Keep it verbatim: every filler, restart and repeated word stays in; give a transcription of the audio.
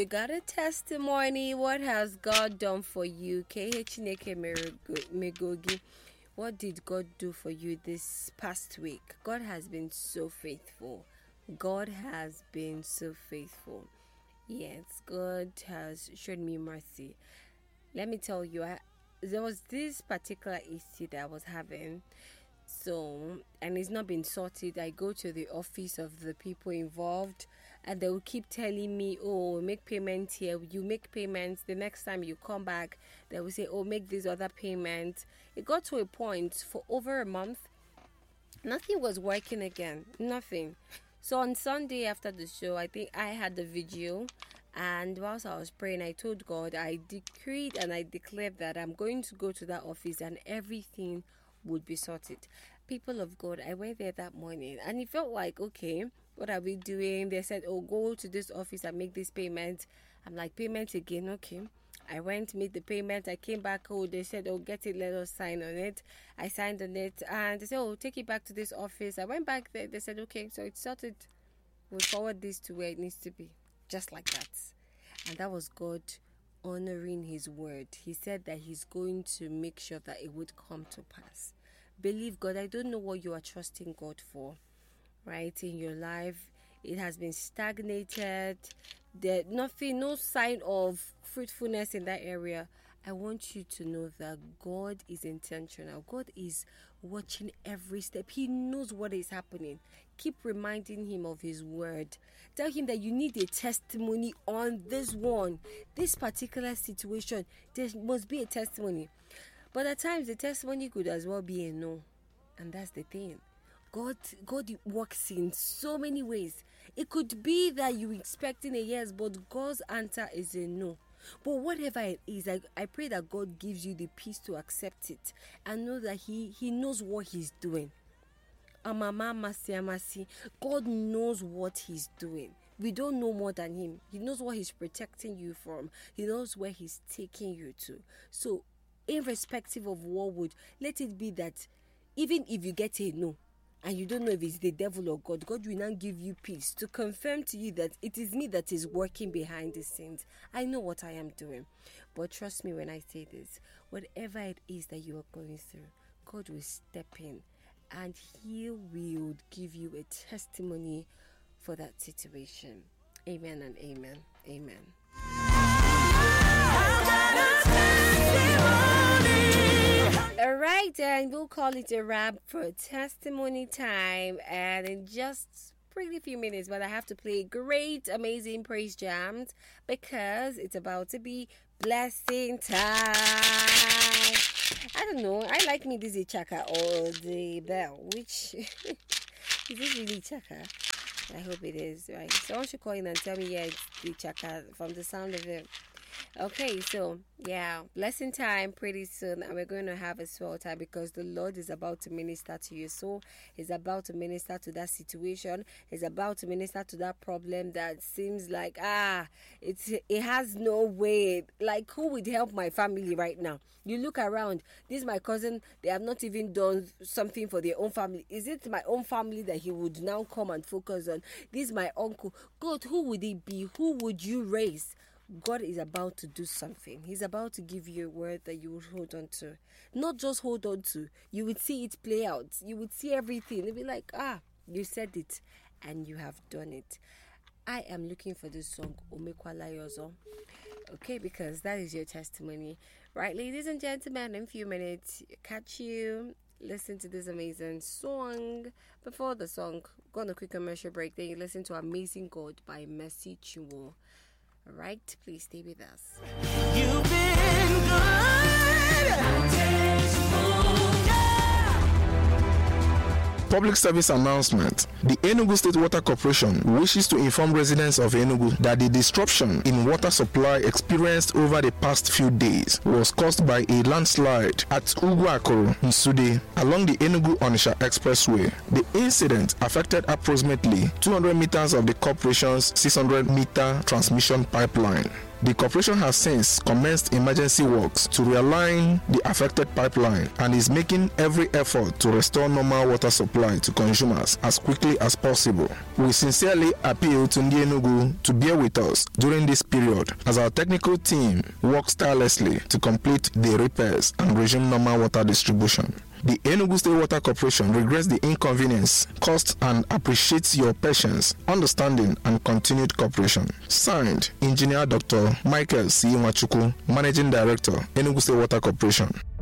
you got a testimony? What has God done for you? K H Neke Megogi. What did God do for you this past week? God has been so faithful. God has been so faithful. Yes, God has shown me mercy. Let me tell you, I, there was this particular issue that I was having. So, and it's not been sorted. I go to the office of the people involved and they will keep telling me, oh, make payment here. You make payments. The next time you come back, they will say, oh, make this other payment. It got to a point for over a month. Nothing was working again. Nothing. So on Sunday after the show, I think I had the video. And whilst I was praying, I told God, I decreed and I declared that I'm going to go to that office and everything would be sorted. People of God, I went there that morning and it felt like, okay, what are we doing? They said, oh, go to this office and make this payment. I'm like, payment again, okay. I went, made the payment. I came back, oh, they said, oh, get it, let us sign on it. I signed on it and they said, oh, take it back to this office. I went back there. They said, okay, so it's sorted. We'll forward this to where it needs to be. Just like that. And that was God honoring his word. He said that he's going to make sure that it would come to pass. Believe God. I don't know what you are trusting God for, right? In your life, it has been stagnated. There's nothing, no sign of fruitfulness in that area. I want you to know that God is intentional. God is watching every step. He knows what is happening. Keep reminding him of his word. Tell him that you need a testimony on this one. This particular situation, there must be a testimony. But at times, the testimony could as well be a no. And that's the thing. God, God works in so many ways. It could be that you're expecting a yes, but God's answer is a no. But whatever it is, I, I pray that God gives you the peace to accept it and know that He, he knows what He's doing. God knows what He's doing. We don't know more than Him. He knows what He's protecting you from. He knows where He's taking you to. So, irrespective of what would, let it be that even if you get a no, and you don't know if it's the devil or God, God will now give you peace to confirm to you that it is me that is working behind the scenes. I know what I am doing. But trust me when I say this, whatever it is that you are going through, God will step in and He will give you a testimony for that situation. Amen and amen. Amen. All right, and we'll call it a wrap for testimony time. And in just pretty few minutes, but I have to play great, amazing praise jams because it's about to be blessing time. I don't know. I like me this Chaka or the bell. Which is this really Chaka? I hope it is. Right. Someone should call in and tell me, yeah, it's the Chaka from the sound of it. Okay, so yeah, blessing time pretty soon, and we're going to have a swell time because the Lord is about to minister to your soul. He's about to minister to that situation. He's about to minister to that problem that seems like ah, it's it has no way. Like, who would help my family right now? You look around. This is my cousin. They have not even done something for their own family. Is it my own family that he would now come and focus on? This is my uncle. God, who would it be? Who would you raise? God is about to do something. He's about to give you a word that you will hold on to. Not just hold on to. You would see it play out. You would see everything. You'll be like, ah, you said it and you have done it. I am looking for this song, Omekwala Yozo. Okay, because that is your testimony. Right, ladies and gentlemen, in a few minutes, catch you. Listen to this amazing song. Before the song, go on a quick commercial break. Then you listen to Amazing God by Mercy Chinwo. Alright, please stay with us. You've been good. Public service announcement. The Enugu State Water Corporation wishes to inform residents of Enugu that the disruption in water supply experienced over the past few days was caused by a landslide at Ugwakoro, Nsude, along the Enugu-Onitsha Expressway. The incident affected approximately two hundred meters of the corporation's six hundred meter transmission pipeline. The corporation has since commenced emergency works to realign the affected pipeline and is making every effort to restore normal water supply to consumers as quickly as possible. We sincerely appeal to Ndi Enugu to bear with us during this period as our technical team works tirelessly to complete the repairs and resume normal water distribution. The Enugu State Water Corporation regrets the inconvenience caused and appreciates your patience, understanding, and continued cooperation. Signed, Engineer Doctor Michael C. Machuku, Managing Director, Enugu State Water Corporation.